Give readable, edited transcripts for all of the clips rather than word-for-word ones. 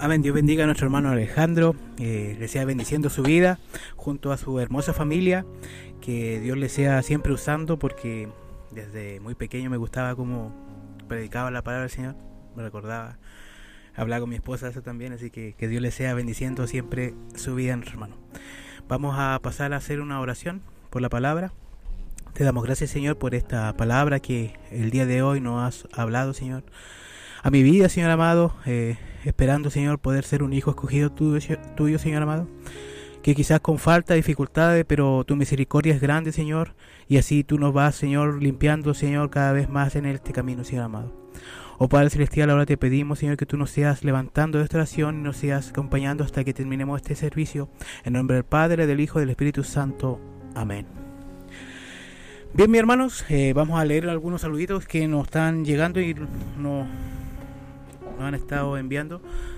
Amén. Dios bendiga a nuestro hermano Alejandro, le sea bendiciendo su vida junto a su hermosa familia, que Dios le sea siempre usando, porque desde muy pequeño me gustaba cómo predicaba la palabra del Señor, me recordaba, hablaba con mi esposa eso también, así que Dios le sea bendiciendo siempre su vida a nuestro hermano. Vamos a pasar a hacer una oración por la palabra. Te damos gracias, Señor, por esta palabra que el día de hoy nos has hablado, Señor, a mi vida, Señor amado, esperando, Señor, poder ser un hijo escogido tuyo, Señor amado, que quizás con falta, dificultades, pero tu misericordia es grande, Señor, y así tú nos vas, Señor, limpiando, Señor, cada vez más en este camino, Señor amado. Oh Padre Celestial, ahora te pedimos, Señor, que tú nos seas levantando de esta oración y nos seas acompañando hasta que terminemos este servicio, en nombre del Padre, del Hijo y del Espíritu Santo. Amén. Bien, mis hermanos, vamos a leer algunos saluditos que nos están llegando y nos han estado enviando.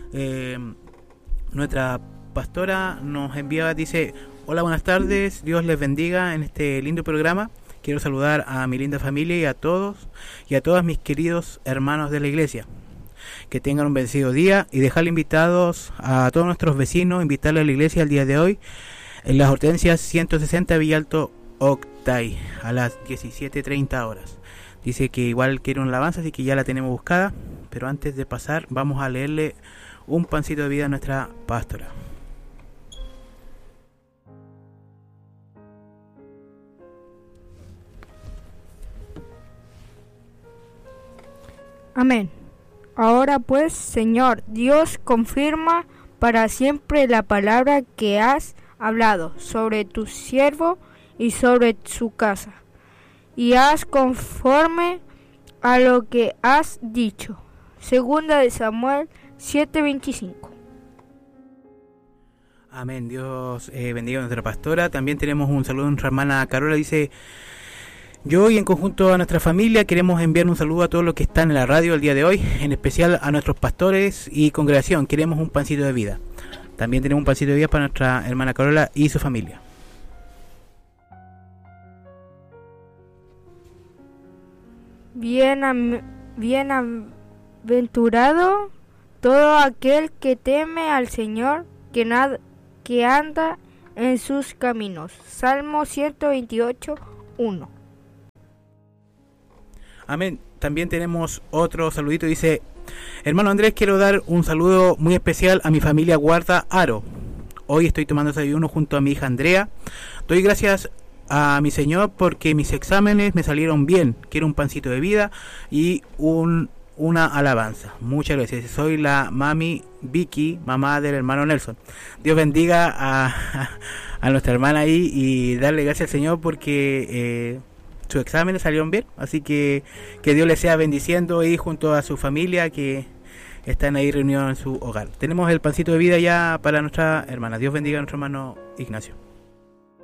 Nuestra pastora nos envía, dice: hola, buenas tardes, Dios les bendiga en este lindo programa. Quiero saludar a mi linda familia y a todos y a todas mis queridos hermanos de la iglesia. Que tengan un bendecido día y dejarle invitados a todos nuestros vecinos, invitarles a la iglesia el día de hoy en las Hortensias 160 Villalto Octay a las 17:30 horas. Dice que igual quiere una alabanza, así que ya la tenemos buscada, pero antes de pasar vamos a leerle un pancito de vida a nuestra pastora. Amén. Ahora pues, Señor Dios, confirma para siempre la palabra que has hablado sobre tu siervo y sobre su casa, y haz conforme a lo que has dicho. Segunda de Samuel 7:25. Amén. Dios bendiga a nuestra pastora. También tenemos un saludo de nuestra hermana Carola. Dice: yo y en conjunto a nuestra familia queremos enviar un saludo a todos los que están en la radio el día de hoy, en especial a nuestros pastores y congregación. Queremos un pancito de vida. También tenemos un pancito de vida para nuestra hermana Carola y su familia. Bienaventurado todo aquel que teme al Señor, que anda en sus caminos. Salmo 128:1. Amén. También tenemos otro saludito. Dice: hermano Andrés, quiero dar un saludo muy especial a mi familia Guarda Aro. Hoy estoy tomando desayuno junto a mi hija Andrea. Doy gracias a mi Señor porque mis exámenes me salieron bien. Quiero un pancito de vida y una alabanza. Muchas gracias. Soy la mami Vicky, mamá del hermano Nelson. Dios bendiga a nuestra hermana ahí y darle gracias al Señor porque sus exámenes salieron bien. Así que Dios le sea bendiciendo ahí junto a su familia que están ahí reunidos en su hogar. Tenemos el pancito de vida ya para nuestra hermana. Dios bendiga a nuestro hermano Ignacio.